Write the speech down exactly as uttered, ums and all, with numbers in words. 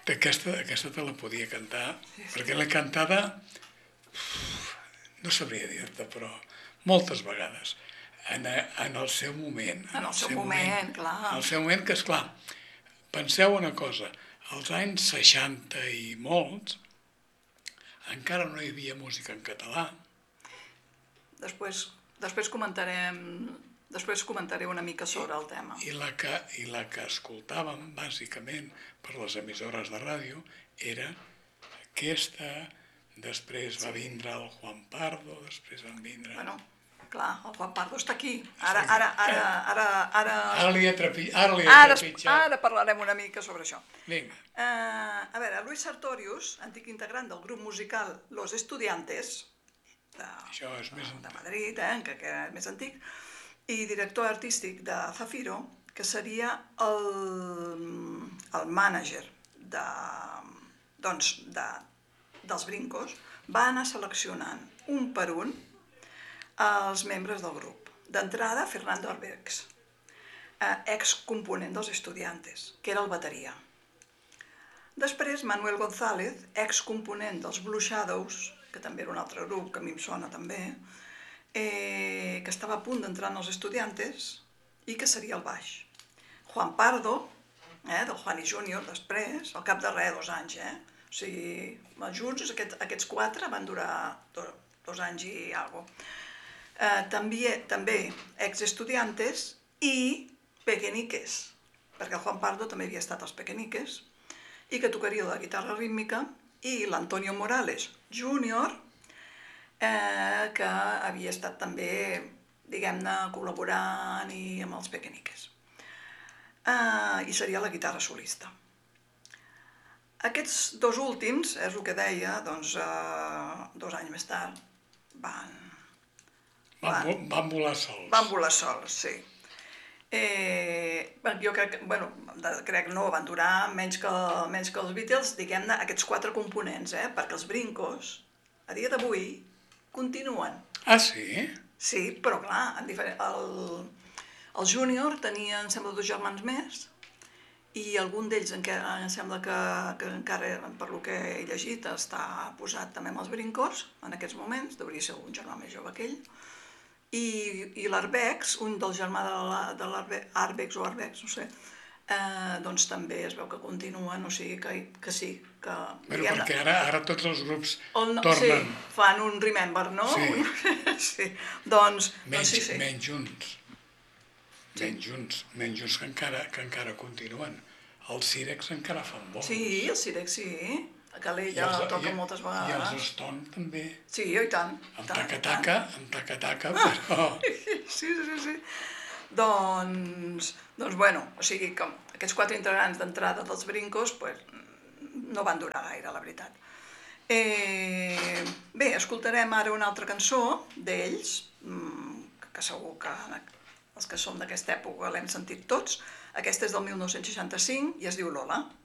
Aquesta, aquesta te la podia cantar, sí, sí. Perquè l'he cantada, no sabria dir-te, però moltes vegades, en, en el seu moment. En, en el seu, seu moment, moment, clar. En el seu moment, que és clar, penseu una cosa, als anys seixanta i molts, encara no hi havia música en català. Després, després comentarem... Després comentaré una mica sobre el tema. I la que, i la que escoltàvem, bàsicament, per les emissores de ràdio, era aquesta, després va vindre el Juan Pardo, després van vindre... Bueno, clar, el Juan Pardo està aquí. Ara, ara, ara, ara... Ara, ara li he trepitjat. Ara, ara parlarem una mica sobre això. Vinga. Uh, a veure, Luis Sartorius, antic integrant del grup musical Los Estudiantes, de, això és més de Madrid, eh, que, que és més antic, i director artístic de Zafiro, que seria el, el mànager de, doncs, de, dels Brincos, va anar seleccionant un per un els membres del grup. D'entrada, Fernando Arbex, excomponent dels Estudiantes, que era el bateria. Després, Manuel González, excomponent dels Blue Shadows, que també era un altre grup, que a mi em sona també, Eh, que estava a punt d'entrar en els Estudiantes i que seria el baix. Juan Pardo, eh, del Juani Júnior, després, al cap de res, dos anys, eh? O sigui, junts aquest, aquests quatre van durar dos, dos anys i alguna cosa. Eh, també, també ex-estudiantes i Pequeñiques, perquè el Juan Pardo també havia estat als Pequeñiques, i que tocaria la guitarra rítmica, i l'Antonio Morales Júnior, Eh, que havia estat també, diguem-ne, col·laborant i amb els Pequeñiques. Eh, I seria la guitarra solista. Aquests dos últims, és el que deia, doncs, eh, dos anys més tard, van... Van, van, van volar sols. Van volar sols, sí. Eh, jo crec, bueno, crec no, van durar menys que, menys que els Beatles, diguem-ne, aquests quatre components, eh, perquè els Brincos, a dia d'avui, continuen. Ah, sí? Sí, però clar, en diferent... el, el Júnior tenia, em sembla, dos germans més, i algun d'ells encara, em sembla que, que encara, per lo que he llegit, està posat també amb els Brincos, en aquests moments, hauria ser un germà més jove que ell, i, i l'Arbex, un del germà de l'Arbex o Arbex, no sé, eh, doncs també es veu que continuen, o sigui que, que sí, que... Però perquè ara, ara tots els grups no, tornen... Sí, fan un remember, no? Sí. Sí, doncs... Menys, doncs sí, sí. menys junts. Sí. Menys junts, menys junts que encara, que encara continuen. Els Cirex encara fan bons. Sí, els Cirex sí. A Calella el toca moltes vegades. I els Stone també. Sí, i tant. Amb taca-taca, amb taca-taca, però... Sí, sí, sí. Doncs, doncs, bueno, o sigui que aquests quatre integrants d'entrada dels Brincos pues, no van durar gaire, la veritat. Eh, bé, escoltarem ara una altra cançó d'ells, que segur que els que som d'aquesta època l'hem sentit tots. Aquesta és del mil nou-cents seixanta-cinc i es diu Lola.